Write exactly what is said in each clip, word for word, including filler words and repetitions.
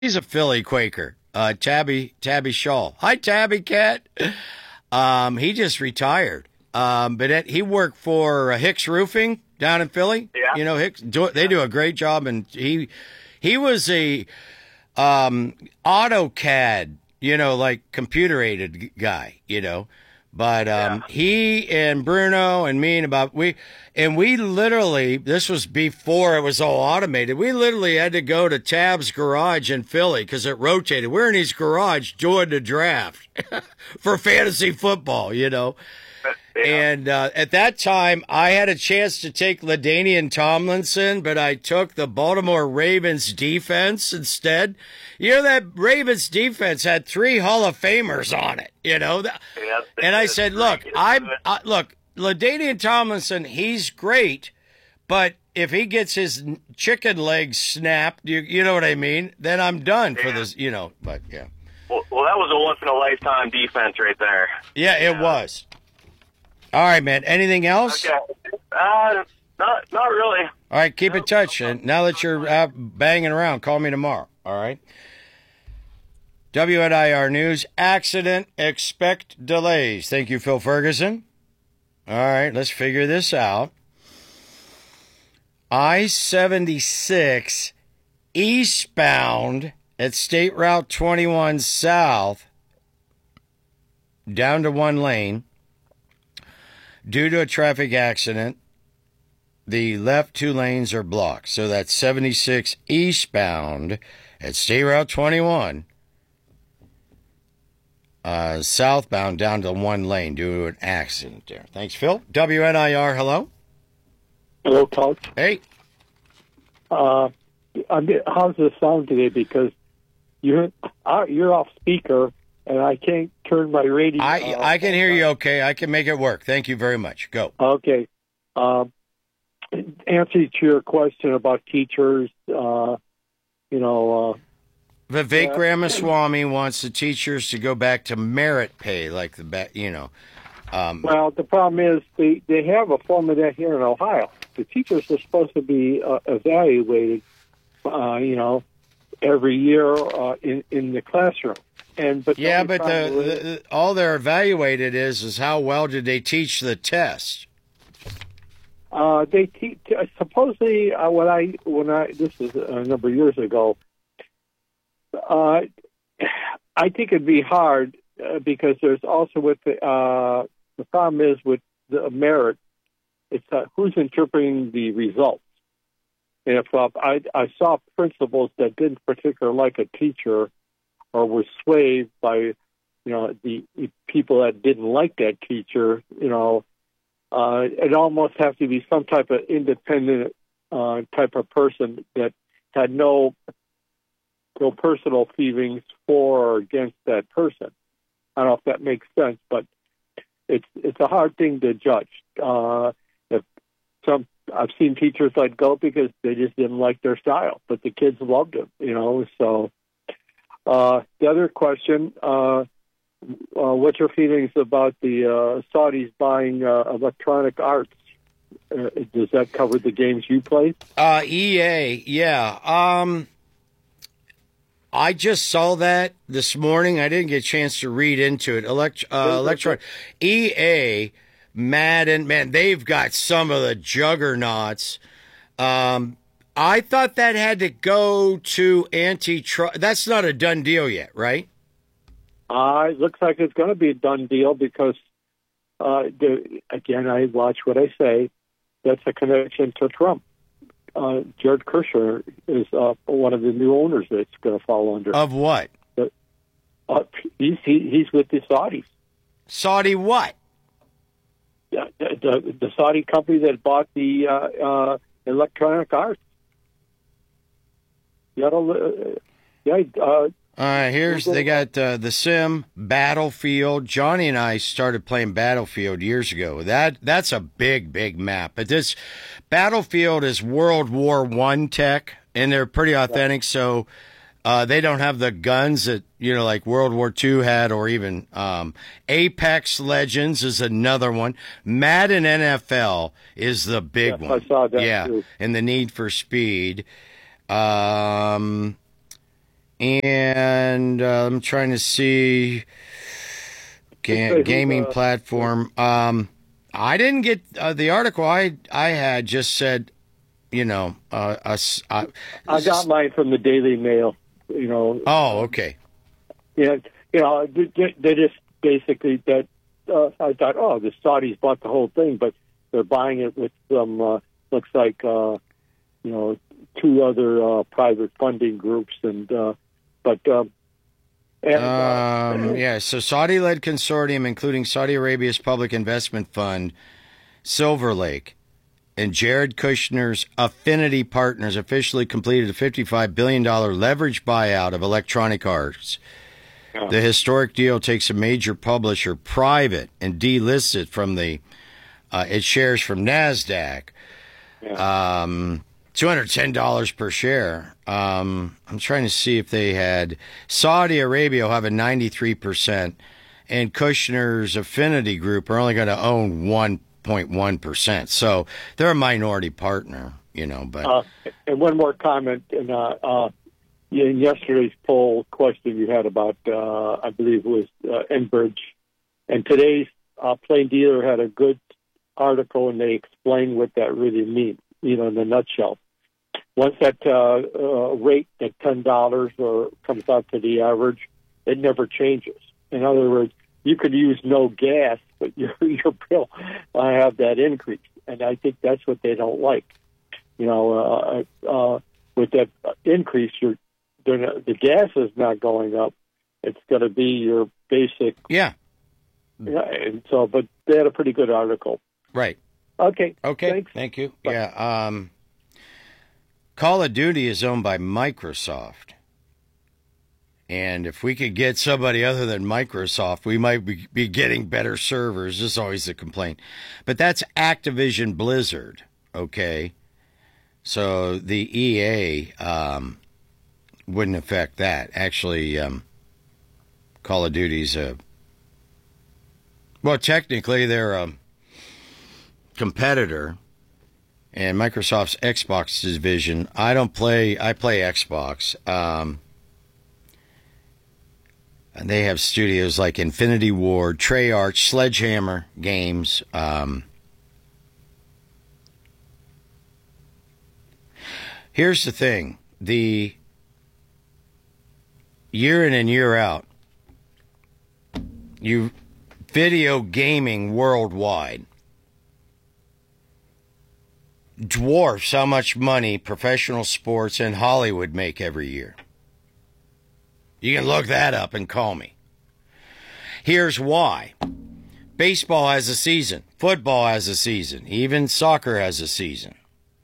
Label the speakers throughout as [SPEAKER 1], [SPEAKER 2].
[SPEAKER 1] He's a Philly Quaker. Uh, Tabby Tabby Shaw. Hi, Tabby Cat. Um, he just retired. Um, but it, he worked for uh, Hicks Roofing down in Philly.
[SPEAKER 2] Yeah.
[SPEAKER 1] You know, Hicks. Do, they do a great job, and he he was a um, AutoCAD, you know, like computer aided guy. You know, but um,
[SPEAKER 2] Yeah.
[SPEAKER 1] he and Bruno and me and about we and we literally, this was before it was all automated. We literally had to go to Tab's garage in Philly because it rotated. We're in his garage doing the draft for fantasy football, you know.
[SPEAKER 2] Yeah.
[SPEAKER 1] And uh, at that time, I had a chance to take LaDainian Tomlinson, but I took the Baltimore Ravens defense instead. You know, that Ravens defense had three Hall of Famers on it, you know.
[SPEAKER 2] Yeah,
[SPEAKER 1] And I
[SPEAKER 2] that's
[SPEAKER 1] said,
[SPEAKER 2] great.
[SPEAKER 1] look, I'm, I, look, LaDainian Tomlinson, he's great, but if he gets his chicken legs snapped, you, you know what I mean, then I'm done for
[SPEAKER 2] Yeah.
[SPEAKER 1] this, you know, but yeah.
[SPEAKER 2] Well, well, that was a once-in-a-lifetime defense right there.
[SPEAKER 1] Yeah, it was. All right, man. Anything else?
[SPEAKER 2] Okay. Uh, not, not really.
[SPEAKER 1] All right, keep in touch. And now that you're out banging around, call me tomorrow. All right. W N I R News, accident, expect delays. Thank you, Phil Ferguson. All right, let's figure this out. I seventy-six eastbound at State Route twenty-one South, down to one lane. Due to a traffic accident, the left two lanes are blocked. So that's seventy-six eastbound at State Route twenty-one, uh, southbound down to one lane due to an accident there. Thanks, Phil. W N I R, hello.
[SPEAKER 3] Hello, Coach.
[SPEAKER 1] Hey.
[SPEAKER 3] Uh, I'm get, how's the sound today? Because you're uh, you're off speaker, and I can't turn my radio.
[SPEAKER 1] I
[SPEAKER 3] uh,
[SPEAKER 1] I can hear you okay. I can make it work. Thank you very much. Go.
[SPEAKER 3] Okay. Um, answer to your question about teachers, uh, you know. Uh,
[SPEAKER 1] Vivek
[SPEAKER 3] Yeah.
[SPEAKER 1] Ramaswamy wants the teachers to go back to merit pay, like the ba- you know. Um,
[SPEAKER 3] well, the problem is they, they have a form of that here in Ohio. The teachers are supposed to be uh, evaluated, uh, you know, every year uh, in in the classroom. And but
[SPEAKER 1] yeah,
[SPEAKER 3] only
[SPEAKER 1] but the,
[SPEAKER 3] problem
[SPEAKER 1] the,
[SPEAKER 3] is-
[SPEAKER 1] the all they're evaluated is is how well did they teach the test.
[SPEAKER 3] Uh, they te- uh, supposedly uh, when I when I this is a number of years ago. Uh, I think it'd be hard uh, because there's also with the uh, the problem is with the merit. It's uh, who's interpreting the results. And if uh, I I saw principals that didn't particularly like a teacher or were swayed by you know the people that didn't like that teacher, you know. Uh, it almost has to be some type of independent uh, type of person that had no no personal feelings for or against that person. I don't know if that makes sense, but it's it's a hard thing to judge. Uh, if some I've seen teachers let go because they just didn't like their style, but the kids loved them, you know. So uh, the other question. Uh, Uh, what's your feelings about the uh, Saudis buying uh, Electronic Arts? Uh, does that cover the games you play?
[SPEAKER 1] Uh, E A, yeah. Um, I just saw that this morning. I didn't get a chance to read into it. Elect, uh, Electron, E A, Madden, man, they've got some of the juggernauts. Um, I thought that had to go to antitrust. That's not a done deal yet, right?
[SPEAKER 3] Uh, it looks like it's going to be a done deal because, uh, the, again, I watch what I say. That's a connection to Trump. Uh, Jared Kushner is uh, one of the new owners that's going to fall under.
[SPEAKER 1] Of what?
[SPEAKER 3] But, uh, he's he, he's with the Saudis.
[SPEAKER 1] Saudi what?
[SPEAKER 3] The, the, the Saudi company that bought the uh, uh, Electronic Arts. You know, uh, yeah, uh,
[SPEAKER 1] Uh, here's, they got uh, The Sim, Battlefield. Johnny and I started playing Battlefield years ago. That That's a big, big map. But this Battlefield is World War One tech, and they're pretty authentic, so uh, they don't have the guns that, you know, like World War Two had, or even um, Apex Legends is another one. Madden N F L is the big
[SPEAKER 3] Yes,
[SPEAKER 1] one.
[SPEAKER 3] I saw that,
[SPEAKER 1] yeah,
[SPEAKER 3] too.
[SPEAKER 1] and the Need for Speed. Um... And uh, I'm trying to see ga- gaming
[SPEAKER 3] uh,
[SPEAKER 1] platform. Um, I didn't get uh, the article I I had just said, you know, uh, us. Uh,
[SPEAKER 3] I got mine from the Daily Mail. You know.
[SPEAKER 1] Oh, okay.
[SPEAKER 3] Yeah, you know, they, they just basically that. Uh, I thought, oh, the Saudis bought the whole thing, but they're buying it with some. Uh, looks like, uh, you know, two other uh, private funding groups, and uh, but. Um, and, uh,
[SPEAKER 1] um, yeah, so Saudi-led consortium, including Saudi Arabia's public investment fund, Silver Lake, and Jared Kushner's Affinity Partners officially completed a fifty-five billion dollars leverage buyout of Electronic Arts.
[SPEAKER 3] Yeah.
[SPEAKER 1] The historic deal takes a major publisher private and delists it from the uh, its shares from NASDAQ.
[SPEAKER 3] Yeah.
[SPEAKER 1] Um, two hundred ten dollars per share. Um, I'm trying to see if they had Saudi Arabia will have a ninety-three percent, and Kushner's Affinity Group are only going to own one point one percent. So they're a minority partner, you know. But
[SPEAKER 3] uh, and one more comment, and uh, uh, in yesterday's poll question you had about, uh, I believe it was uh, Enbridge, and today's uh, Plain Dealer had a good article, and they explained what that really means, you know, in a nutshell. Once that uh, uh, rate at ten dollars or comes out to the average, it never changes. In other words, you could use no gas, but your your bill will have that increase, and I think that's what they don't like. You know, uh, uh, with that increase, you're not, the gas is not going up; it's going to be your basic.
[SPEAKER 1] yeah,
[SPEAKER 3] Yeah, and so, but they had a pretty good article.
[SPEAKER 1] right.
[SPEAKER 3] Okay.
[SPEAKER 1] Okay.
[SPEAKER 3] Thanks.
[SPEAKER 1] Thank you. Bye. Yeah. Um, Call of Duty is owned by Microsoft. And if we could get somebody other than Microsoft, we might be, be getting better servers. This is always the complaint. But that's Activision Blizzard, okay? So the E A um, wouldn't affect that. Actually, um, Call of Duty's a... Well, technically, they're a competitor. And Microsoft's Xbox division, I don't play, I play Xbox. Um, and they have studios like Infinity Ward, Treyarch, Sledgehammer Games. Um, here's the thing. The year in and year out, you video gaming worldwide dwarfs how much money professional sports and Hollywood make every year. You can look that up and call me. Here's why. Baseball has a season. Football has a season. Even soccer has a season.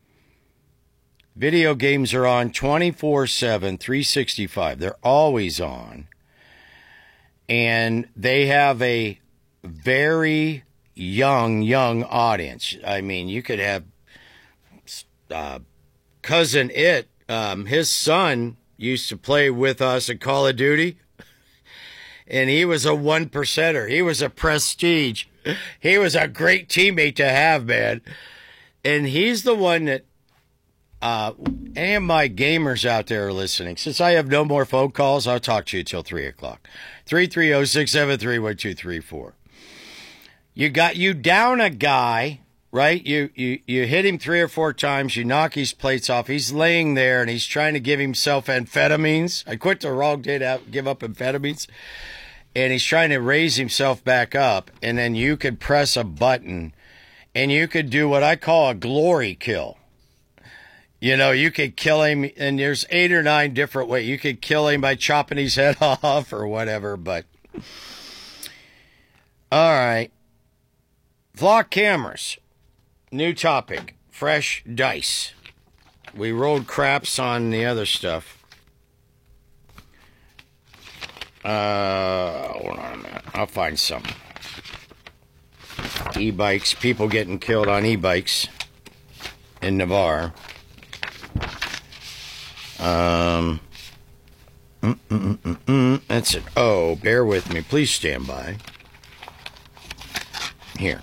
[SPEAKER 1] Video games are on twenty-four seven, three sixty-five. They're always on. And they have a very young, young audience. I mean, you could have Uh, cousin It, um, his son used to play with us at Call of Duty, and he was a one percenter. He was a prestige. He was a great teammate to have, man. And he's the one that, uh, any of my gamers out there are listening. Since I have no more phone calls, I'll talk to you till three o'clock. three three zero, six seven three, one two three four. You got, you down a guy... Right? You, you you hit him three or four times, you knock his plates off. He's laying there and he's trying to give himself amphetamines. I quit the wrong day to give up amphetamines. And he's trying to raise himself back up. And then you could press a button and you could do what I call a glory kill. You know, you could kill him, and there's eight or nine different ways. You could kill him by chopping his head off or whatever, but... All right. Vlog cameras. New topic, fresh dice. We rolled craps on the other stuff. Uh, hold on a minute. I'll find some. E-bikes, people getting killed on e-bikes in Navarre. Um, mm, mm, mm, mm, that's an O. Bear with me. Please stand by. Here.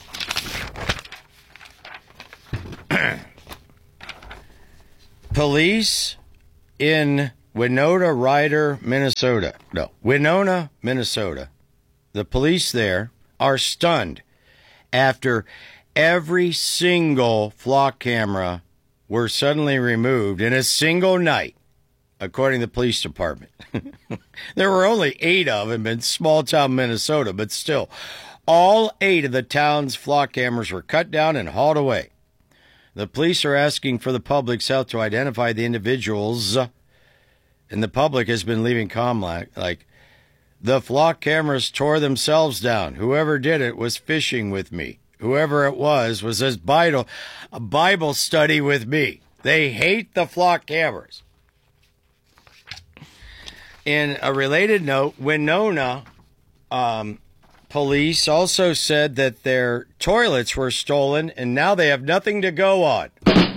[SPEAKER 1] Police in Winona Ryder, Minnesota. No, Winona, Minnesota. The police there are stunned after every single flock camera were suddenly removed in a single night, according to the police department. There were only eight of them in small-town Minnesota, but still, all eight of the town's flock cameras were cut down and hauled away. The police are asking for the public's help to identify the individuals, and the public has been leaving calm like, like the flock cameras tore themselves down. Whoever did it was fishing with me. Whoever it was was as Bible, a Bible study with me. They hate the flock cameras. In a related note, Winona um, police also said that their toilets were stolen and now they have nothing to go on.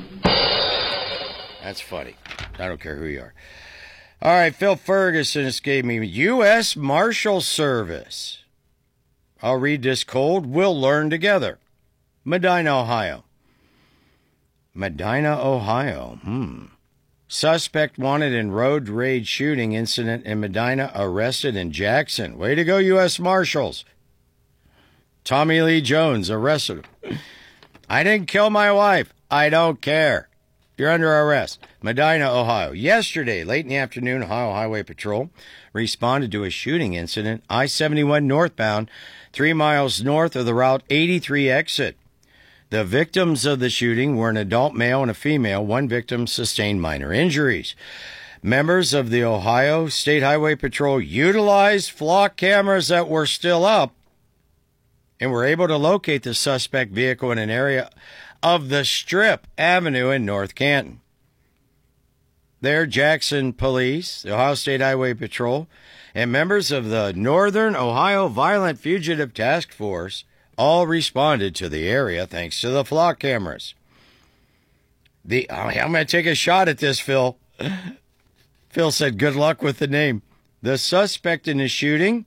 [SPEAKER 1] That's funny. I don't care who you are. All right, Phil Ferguson just gave me U S Marshal Service. I'll read this cold. We'll learn together. Medina, Ohio. Medina, Ohio. Hmm. Suspect wanted in road rage shooting incident in Medina arrested in Jackson. Way to go, U S Marshals. Tommy Lee Jones arrested him. I didn't kill my wife. I don't care. You're under arrest. Medina, Ohio. Yesterday, late in the afternoon, Ohio Highway Patrol responded to a shooting incident, I seventy-one northbound, three miles north of the Route eighty-three exit. The victims of the shooting were an adult male and a female. One victim sustained minor injuries. Members of the Ohio State Highway Patrol utilized flock cameras that were still up and were able to locate the suspect vehicle in an area of the Strip Avenue in North Canton. There, Jackson Police, the Ohio State Highway Patrol, and members of the Northern Ohio Violent Fugitive Task Force all responded to the area thanks to the flock cameras. The I'm going to take a shot at this, Phil. Phil said, good luck with the name. The suspect in the shooting,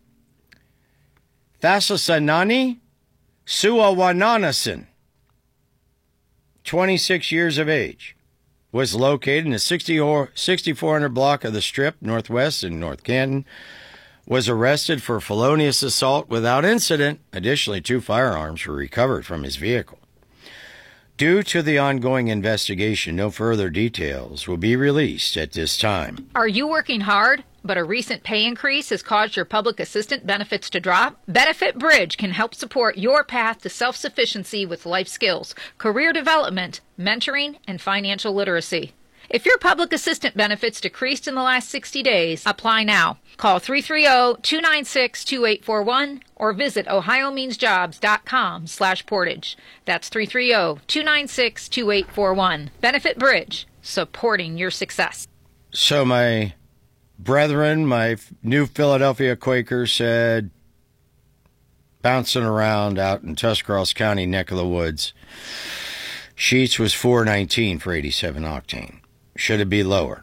[SPEAKER 1] Thasasanani Suawananasan, twenty-six years of age, was located in the sixty-four hundred block of the Strip, Northwest in North Canton, was arrested for felonious assault without incident. Additionally, two firearms were recovered from his vehicle. Due to the ongoing investigation, no further details will be released at this time.
[SPEAKER 4] Are you working hard, but a recent pay increase has caused your public assistant benefits to drop? Benefit Bridge can help support your path to self-sufficiency with life skills, career development, mentoring, and financial literacy. If your public assistant benefits decreased in the last sixty days, apply now. Call three three zero, two nine six, two eight four one or visit ohio means jobs dot com slash portage. That's three three zero, two nine six, two eight four one. Benefit Bridge, supporting your success.
[SPEAKER 1] So my brethren, my new Philadelphia Quakers said, bouncing around out in Tuscarawas County neck of the woods, Sheetz was four nineteen for eighty-seven octane. Should it be lower?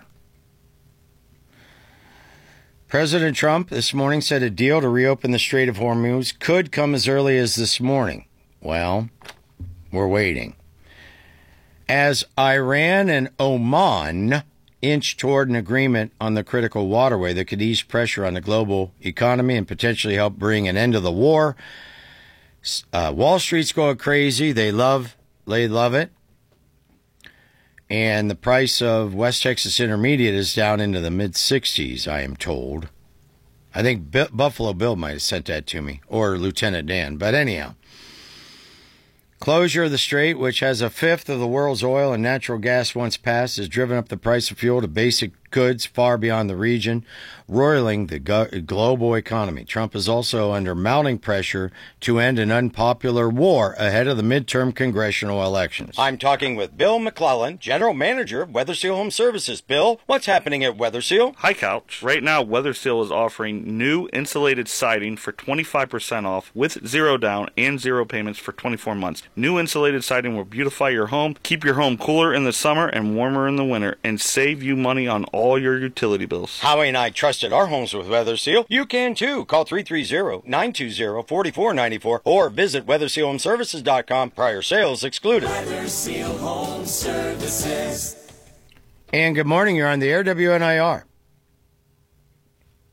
[SPEAKER 1] President Trump this morning said a deal to reopen the Strait of Hormuz could come as early as this morning. Well, we're waiting. As Iran and Oman inch toward an agreement on the critical waterway that could ease pressure on the global economy and potentially help bring an end to the war, uh, Wall Street's going crazy. They love, they love it. And the price of West Texas Intermediate is down into the mid sixties, I am told. I think B- Buffalo Bill might have sent that to me, or Lieutenant Dan. But anyhow, closure of the strait, which has a fifth of the world's oil and natural gas once passed, has driven up the price of fuel to basic goods far beyond the region, roiling the go- global economy. Trump is also under mounting pressure to end an unpopular war ahead of the midterm congressional elections. I'm talking with Bill McClellan, General Manager of Weather Seal Home Services. Bill, what's happening at Weather Seal?
[SPEAKER 5] Hi, Couch. Right now, Weather Seal is offering new insulated siding for twenty-five percent off with zero down and zero payments for twenty-four months. New insulated siding will beautify your home, keep your home cooler in the summer and warmer in the winter, and save you money on all your utility bills.
[SPEAKER 1] Howie and I trusted our homes with Weather Seal. You can too. Call three three zero, nine two zero, four four nine four or visit weather seal home services dot com. Prior sales excluded. Weather Seal Home Services. And good morning. You're on the air, W N I R.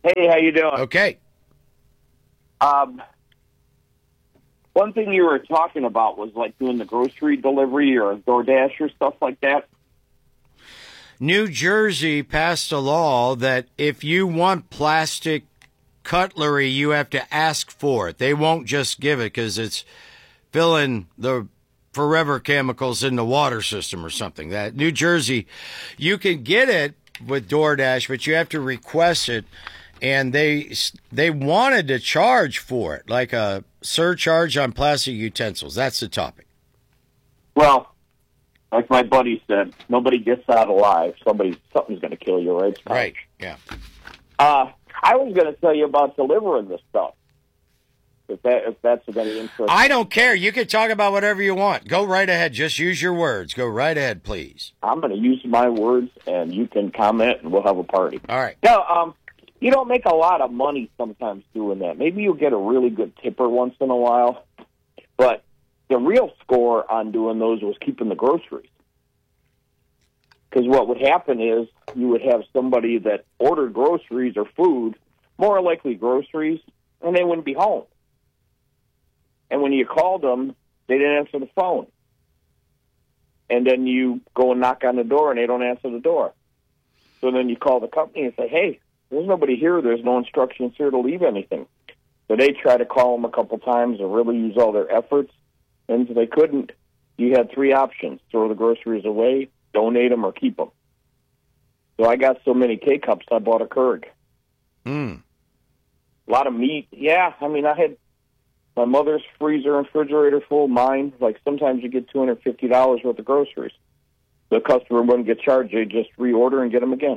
[SPEAKER 6] Hey, how you doing?
[SPEAKER 1] Okay.
[SPEAKER 6] Um, one thing you were talking about was like doing the grocery delivery or DoorDash or stuff like that.
[SPEAKER 1] New Jersey passed a law that if you want plastic cutlery, you have to ask for it. They won't just give it because it's filling the forever chemicals in the water system or something. That New Jersey, you can get it with DoorDash, but you have to request it. And they they wanted to charge for it, like a surcharge on plastic utensils. That's the topic.
[SPEAKER 6] Well, like my buddy said, nobody gets out alive. Somebody, something's going to kill you, right?
[SPEAKER 1] Right, yeah.
[SPEAKER 6] Uh, I was going to tell you about delivering this stuff. If that if that's of any interest.
[SPEAKER 1] I don't care. You can talk about whatever you want. Go right ahead. Just use your words. Go right ahead, please.
[SPEAKER 6] I'm going to use my words, and you can comment, and we'll have a party.
[SPEAKER 1] All right.
[SPEAKER 6] No, um, you don't make a lot of money sometimes doing that. Maybe you'll get a really good tipper once in a while, but the real score on doing those was keeping the groceries. Because what would happen is you would have somebody that ordered groceries or food, more likely groceries, and they wouldn't be home. And when you called them, they didn't answer the phone. And then you go and knock on the door, and they don't answer the door. So then you call the company and say, hey, there's nobody here. There's no instructions here to leave anything. So they try to call them a couple times and really use all their efforts. And if they couldn't, you had three options: throw the groceries away, donate them, or keep them. So I got so many K-Cups, I bought a Keurig.
[SPEAKER 1] Mm.
[SPEAKER 6] A lot of meat. Yeah, I mean, I had my mother's freezer and refrigerator full. Mine, like sometimes you get two hundred fifty dollars worth of groceries. The customer wouldn't get charged. They'd just reorder and get them again.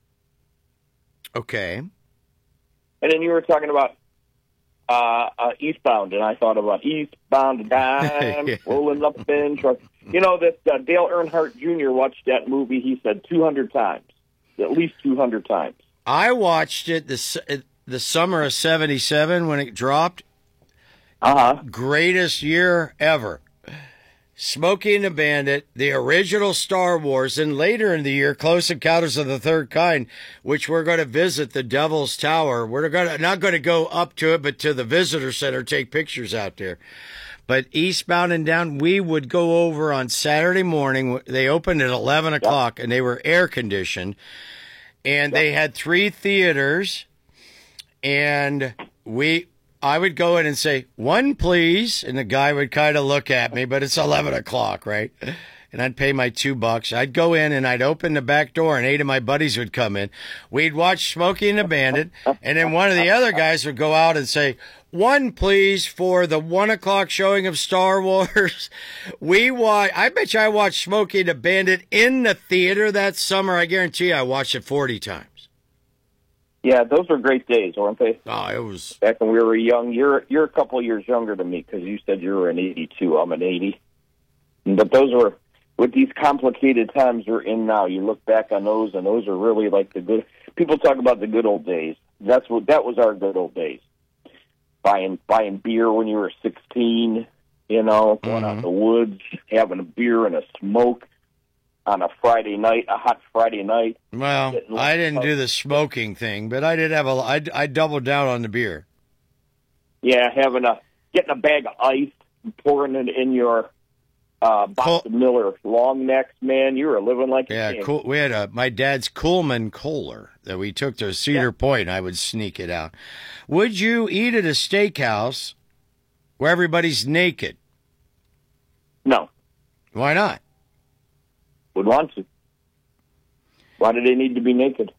[SPEAKER 1] Okay.
[SPEAKER 6] And then you were talking about uh, uh, Eastbound, and I thought about Eastbound and Dime,
[SPEAKER 1] Yeah.
[SPEAKER 6] rolling up in truck. You know, that uh, Dale Earnhardt Junior watched that movie, he said, two hundred times, at least two hundred times.
[SPEAKER 1] I watched it the, the summer of seventy-seven when it dropped.
[SPEAKER 6] Uh-huh.
[SPEAKER 1] Greatest year ever. Smokey and the Bandit, the original Star Wars, and later in the year, Close Encounters of the Third Kind, which we're going to visit the Devil's Tower. We're going to, not going to go up to it, but to the visitor center, take pictures out there. But Eastbound and Down, we would go over on Saturday morning. They opened at eleven o'clock, and they were air-conditioned. And they had three theaters, and we... I would go in and say, one, please. And the guy would kind of look at me, but it's eleven o'clock, right? And I'd pay my two bucks. I'd go in and I'd open the back door and eight of my buddies would come in. We'd watch Smokey and the Bandit. And then one of the other guys would go out and say, one, please, for the one o'clock showing of Star Wars. We watch, I bet you I watched Smokey and the Bandit in the theater that summer. I guarantee you I watched it forty times.
[SPEAKER 6] Yeah, those were great days, weren't they?
[SPEAKER 1] Oh, it was...
[SPEAKER 6] Back when we were young. You're you're a couple of years younger than me because you said you were an eighty-two. I'm an eighty. But those were, with these complicated times we're in now, you look back on those, and those are really like the good... People talk about the good old days. That's what That was our good old days. Buying buying beer when you were sixteen, you know, going out in the woods, having a beer and a smoke on a Friday night, a hot Friday night.
[SPEAKER 1] Well, I didn't do the smoking thing, but I did have a. I, I doubled down on the beer.
[SPEAKER 6] Yeah, having a getting a bag of ice, and pouring it in your uh, box
[SPEAKER 1] Col-
[SPEAKER 6] of Miller long necks, man. You were living like
[SPEAKER 1] yeah.
[SPEAKER 6] a king.
[SPEAKER 1] Cool. We had a my dad's Coleman Kohler that we took to Cedar
[SPEAKER 6] Yeah.
[SPEAKER 1] Point. And I would sneak it out. Would you eat at a steakhouse where everybody's naked?
[SPEAKER 6] No,
[SPEAKER 1] Why not?
[SPEAKER 6] would want to. Why do they need to be naked?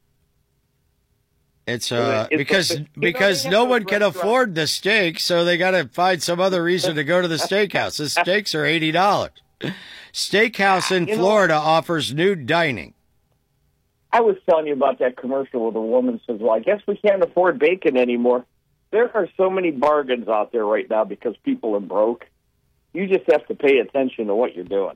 [SPEAKER 1] It's uh
[SPEAKER 6] It's-
[SPEAKER 1] because
[SPEAKER 6] it's- you know,
[SPEAKER 1] because
[SPEAKER 6] they have
[SPEAKER 1] no
[SPEAKER 6] those
[SPEAKER 1] one can
[SPEAKER 6] restaurants-
[SPEAKER 1] afford the steak, so they got to find some other reason to go to the steakhouse. The steaks are eighty dollars. Steakhouse in
[SPEAKER 6] You know-
[SPEAKER 1] Florida offers nude dining.
[SPEAKER 6] I was telling you about that commercial where the woman says, well, I guess we can't afford bacon anymore. There are so many bargains out there right now because people are broke. You just have to pay attention to what you're doing.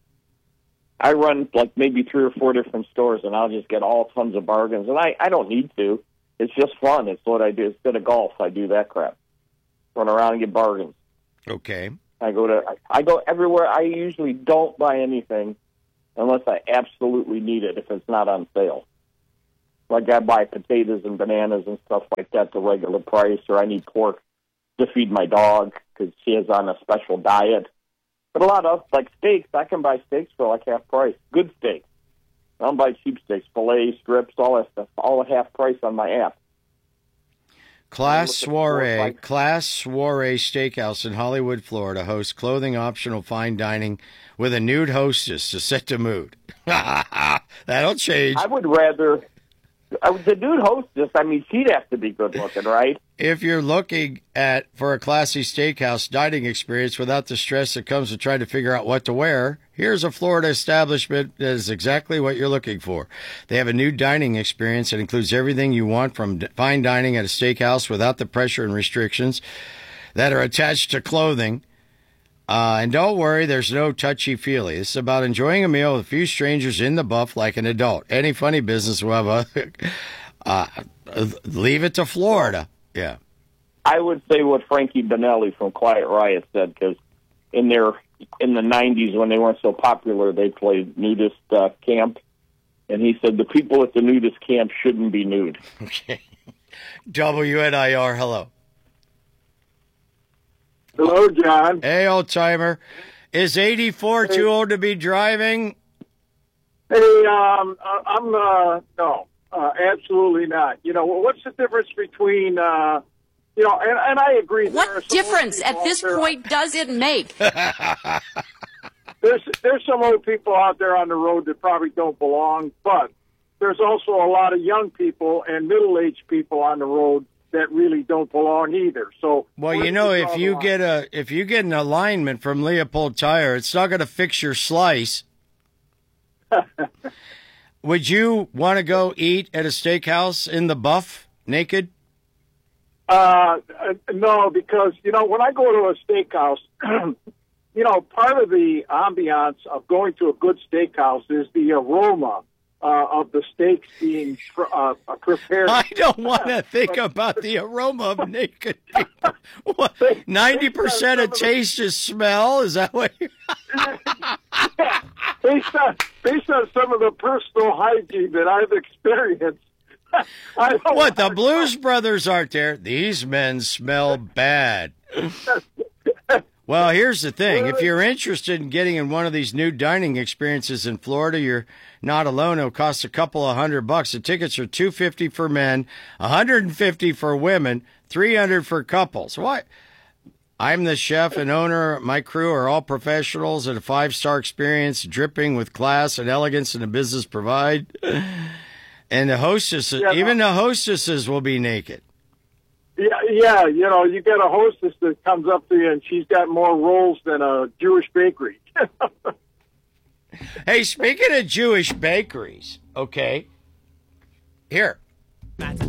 [SPEAKER 6] I run like maybe three or four different stores, and I'll just get all tons of bargains. And I, I don't need to. It's just fun. It's what I do. Instead of golf, I do that crap. Run around and get bargains.
[SPEAKER 1] Okay.
[SPEAKER 6] I go to I go everywhere. I usually don't buy anything unless I absolutely need it if it's not on sale. Like I buy potatoes and bananas and stuff like that the regular price, or I need pork to feed my dog because she is on a special diet. But a lot of, like steaks, I can buy steaks for like half price. Good steaks. I don't buy cheap steaks, fillets, strips, all that stuff, all at half price on my app.
[SPEAKER 1] Class Soiree, Class Soiree Steakhouse in Hollywood, Florida hosts clothing optional fine dining with a nude hostess to set the mood. That'll change.
[SPEAKER 6] I would rather, uh, the nude hostess, I mean, she'd have to be good looking, right?
[SPEAKER 1] If you're looking at for a classy steakhouse dining experience without the stress that comes with trying to figure out what to wear, here's a Florida establishment that is exactly what you're looking for. They have a new dining experience that includes everything you want from fine dining at a steakhouse without the pressure and restrictions that are attached to clothing. Uh, and don't worry, there's no touchy-feely. It's about enjoying a meal with a few strangers in the buff like an adult. Any funny business will have a... uh, leave it to Florida. Yeah.
[SPEAKER 6] I would say what Frankie Benelli from Quiet Riot said, because in their in the nineties when they weren't so popular, they played nudist uh, camp, and he said the people at the nudist camp shouldn't be nude.
[SPEAKER 1] Okay. W N I R, hello.
[SPEAKER 3] Hello, John.
[SPEAKER 1] Hey, old timer. Is eighty-four too old to be driving?
[SPEAKER 3] Hey, um, I'm uh, no. Uh, absolutely not. You know, what's the difference between, uh, you know, and, and I agree.
[SPEAKER 7] What difference at this point does it make?
[SPEAKER 3] there's there's some old people out there on the road that probably don't belong, but there's also a lot of young people and middle-aged people on the road that really don't belong either. So,
[SPEAKER 1] well, you know, if you get a if you get an alignment from Leopold Tire, it's not going to fix your slice. Would you want to go eat at a steakhouse in the buff, naked?
[SPEAKER 3] Uh, no, because, you know, when I go to a steakhouse, you know, part of the ambiance of going to a good steakhouse is the aroma uh, of the steaks being uh, prepared.
[SPEAKER 1] I don't want to think about the aroma of naked people. What, ninety percent of taste is smell? Is that what you...
[SPEAKER 3] yeah, based on based on some of the personal hygiene that I've experienced. I don't
[SPEAKER 1] what, the Blues Brothers aren't there? These men smell bad. Well, here's the thing. If you're interested in getting in one of these new dining experiences in Florida, you're not alone. It'll cost a couple of hundred bucks. The tickets are two hundred fifty dollars for men, one hundred fifty dollars for women, three hundred dollars for couples. What? I'm the chef and owner. My crew are all professionals at a five-star experience, dripping with class and elegance and the business provide. And the hostesses, yeah, even the hostesses will be naked.
[SPEAKER 3] Yeah, yeah, you know, you get a hostess that comes up to you and she's got more rolls than a Jewish bakery.
[SPEAKER 1] Hey, speaking of Jewish bakeries, okay, here.